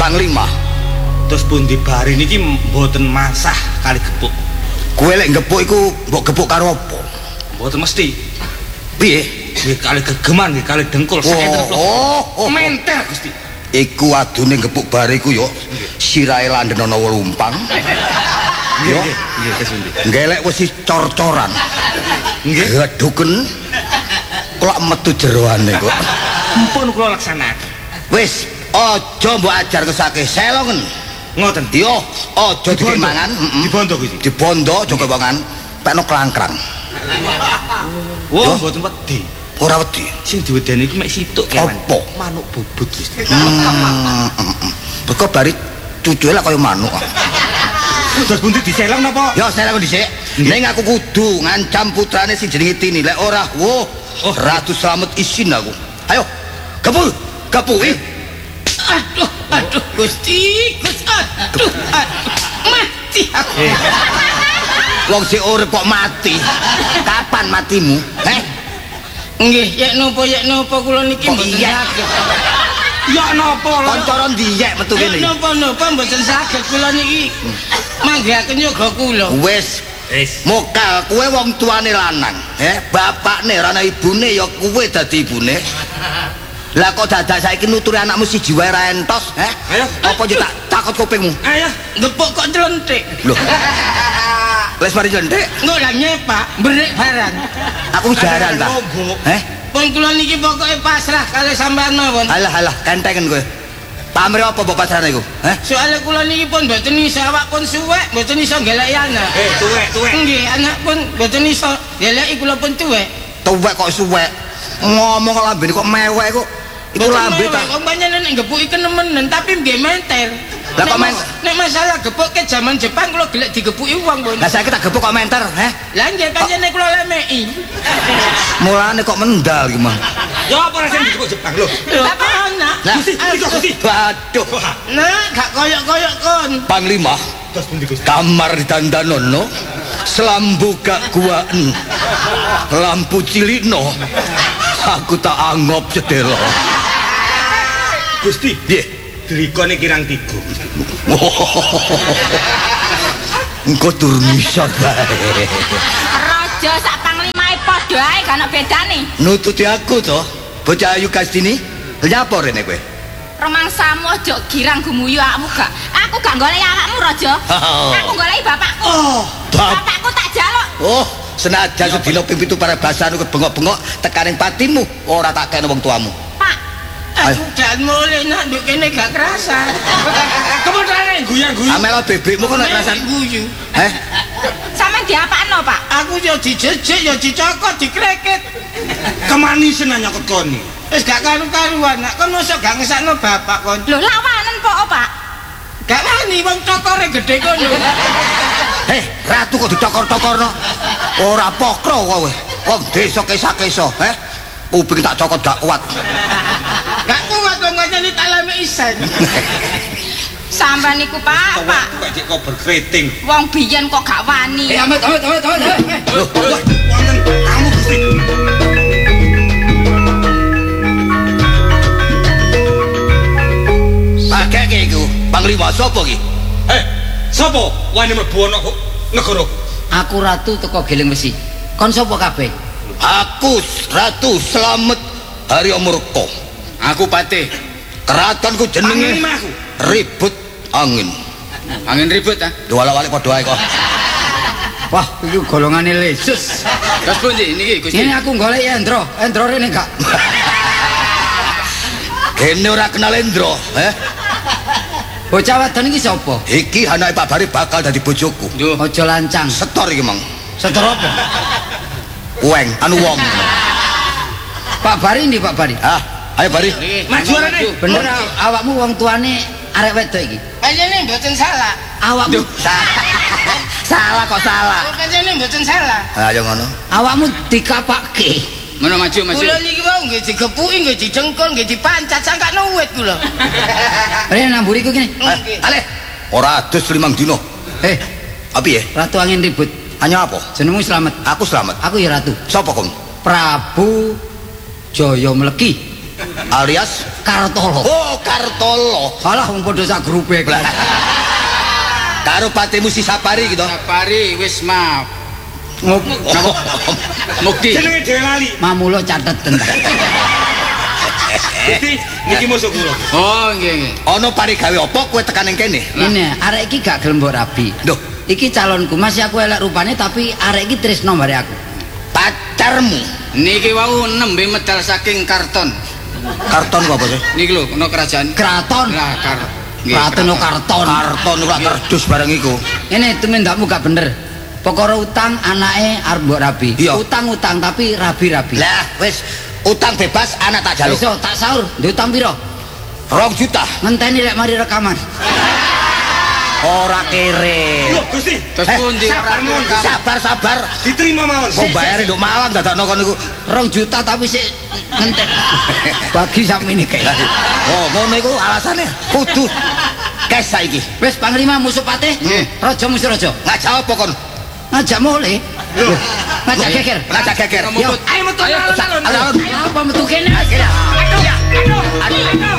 Panglima. Terus pundi bari niki mboten masah kali gepuk. Kowe lek gepuk iku mbok gepuk karo apa? Mboten mesti. Piye? Nggih kali gegeman nggih kali dengkul saenten lho. Menter Gusti. Iku adune gepuk bariku yo sirahe landhen ana lumpang. Yo, nggih kesundi. Ngelek wis cor-coran. Nggih. Geduken kok metu jeroane kok. Mumpun kula laksanaken. Wis aja mbok ajar kesake selongen. Ngoten. Yo, aja dimangan, dibondo Gusti. Dibondo aja kewangan, pekno klangkrang. Wah, mboten wedi. Ora wedi. Sing diwedeni iki mek situk kewan. Apa? Manuk bubut Gusti. Kok bari cucuke lah kaya manuk. Terus pundi diselong napa? Ya selong dhisik. Ning aku kudu ngancam putrane sing jenenge Tini. Lek ora, Ratu Slamet isin aku. Ayo, gepuki. Aduh, Gusti, aduh, mati aku. Wong sing urip kok mati. Kapan matimu? Nggih, yek napa kula niki mboten saged. Ya napa lho? Kancara ndiyek metu kene. Napa mboten saged kula niki. Manggaken yoga kula. Wis mokal kowe wong tuane lanang, bapakne ora ana ibune ya kowe dadi ibune. Lah kok dadak saiki nuturi anakmu siji wae ra entos, Ayo, apa yo tak takut kupingmu? Ayo, gepuk kok clenthik. Lho. Les mari clenthik. Engko lah nyepak, berik barang. Aku jaran ta. Pun kula niki pokoke pasrah kali sampean mawon. Alah, kentengen kowe. Pamrih apa mbok pasrahne iku? Soale kula niki pun mboten iso awak pun suwek, mboten iso goleki anak. Tuwek. Nggih, anak pun mboten iso goleki kula pun tuwek. Tuwek kok suwek. Ngomong kok lambene kok mewek kok. Iku lambe ta. Wong panjenengan nek gepuki kenemenen tapi nggih menter. Lah kok nek masalah gepuk ke zaman Jepang kula gelek digepuki wong pun. Lah saiki tak gepuk kok menter, Lah nggih panjenengan kula lemeki. Mulane kok mendal iki mah. Ya apa rasane digepuk Jepang lho? Bapak anak. Lah, Gusti. waduh. Nah, gak koyok-koyok kon. Panglima. Terus pundi Gusti? Kamar ditandanono. Selambu gak guaan. Lampu cilikno. Aku tak anggap sedelo. Gusti, Piye? dirikone kirang 3. Engko durung iso bae. Raja sak panglimae padha ae gak ono bedane. Nututi aku to, bocah ayu Kastini. Nyapa rene kowe? Remangsamu aja girang gumuyu awakmu gak. Aku gak goleki awakmu, Raja. Aku goleki bapakku. Bapakku tak jaluk. Senajan sedina ping 7 para basanu kebengok-bengok tekaning patimu, ora tak kene wong tuamu. Pak, Aku gak mulai nak nduk kene gak kerasa. Kemudian guyang-guyang. Amela bebekmu kok nek rasan guyu. sampean diapakno, Pak? Aku yo dijejek yo dicokot dikreket. Kemanisen nyokot koni. Wis gak karu-karuan nak kon mosok gak ngesakno bapak kon. Lho lawanen po, Pak? Gak wani wong cokore gedhe kono. Ratu kok dicokor-cokorno. Ora pokro kowe. Wong desa kesa-kesa, kuping tak cokot gak kuat. Gak kuat wong ngene tak lame isen. Sampean niku, Pak. Kok dik kober keriting. Wong biyen kok gak wani. Amet. Loh, wonten kamu Gusti. Pakeke iku, Panglima sapa iki? Sapa wani mlebu ana negara? Aku ratu teko Geleng Besi. Kon sapa kabeh? Aku Ratu Slamet Harya Murka. Aku Patih. Keratonku jenenge Panglimaku. Ribut Angin. Angin ribut ta? Diwala-walik padha ae kok. Wah, iki golongane lesus. Terus pundi niki Gusti? Ini aku golek Endro. Endro rene gak? Kene ora kenal Endro, Bocah wadon iki sapa? Iki anake Pak Bari bakal dadi bojoku. Aja lancang. Setor iki, Mang. Setor apa? Weng, anu wong. Pak Bari ndi Pak Bari? Ayo Bari. Maju arene. Bener awakmu wong tuane arek wedok iki. Panjenengan mboten salah. Awakmu Salah kok salah. Panjenengan mboten salah. Ayo ngono. awakmu dikapakke. Mana maju. Kula niki wau nggih digepuki, nggih didengkon, nggih dipancat sangkakno uwit kula. Rene namburi ku kene. Ale. Ora adus 5 dino. Apa ya? Ratu Angin Ribut. Hanya apa? Jenengmu Slamet. Aku Slamet. Aku ya ratu. Sapa kon? Prabu Jaya Mleki. alias Kartolo. oh Kartolo. Alah wong padha sak grupe iki. Karo patimu si Sapari gitu. Sapari wis maaf. Mukti. Jenenge dhewe lali. Mamulo cateten. Gusti, niki musuh kula. Oh, nggih nggih. Ana pari gawe apa kowe tekan ning kene? Ini arek iki gak gelem mbok rabi. Loh, Iki calonku masih aku elek rupane tapi arek iki tresno mbare aku. pacarmu. Niki wau nembe medal saking karton. Karton kok apa sih? Niki lho, ana kerajaan. Kraton. Lah nggih, Kraton karton. Karton ora kerdus bareng iku. Ini tumindakmu gak bener. Pokoknya utang anake arep mbok rabi. Iya. Utang-utang tapi rabi-rabi. Lah wis utang bebas anak tak jaluk. Wis tak sahur, ndek utang piro? 2 juta. Ngenteni lek mari rekaman. Ora kere. Loh, Gusti. Terus pundi? Sabar. Diterima mawon. Kok bayar nduk mawon dadakno kon niku. 2 juta tapi sik ngenten. Bagi sakmene kae. Oh, ngono iku alasane. Kudu kes saiki. Wis Panglima musuh patih. Raja musuh raja. Ngajak apa kon? Ngajak mole. Ngajak geger. Ngajak geger. Yo, Ayo metu alon-alon. Alon.